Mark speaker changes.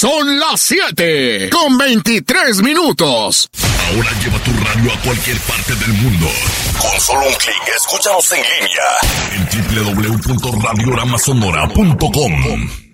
Speaker 1: Son las 7:23.
Speaker 2: Ahora lleva tu radio a cualquier parte del mundo. Con solo un clic, escúchanos en línea en www.radiogramasonora.com.